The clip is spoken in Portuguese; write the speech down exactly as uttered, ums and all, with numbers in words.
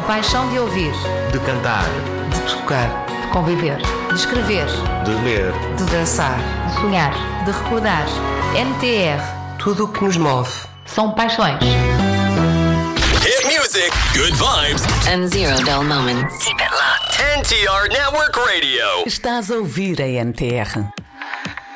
paixão de ouvir, de cantar, de tocar, de conviver, de escrever, de ler, de dançar, de sonhar, de recordar. N T R. Tudo o que nos move. São paixões. Hit music, good vibes, and zero dull moments. Keep it locked. N T R Network Radio. Estás a ouvir a N T R.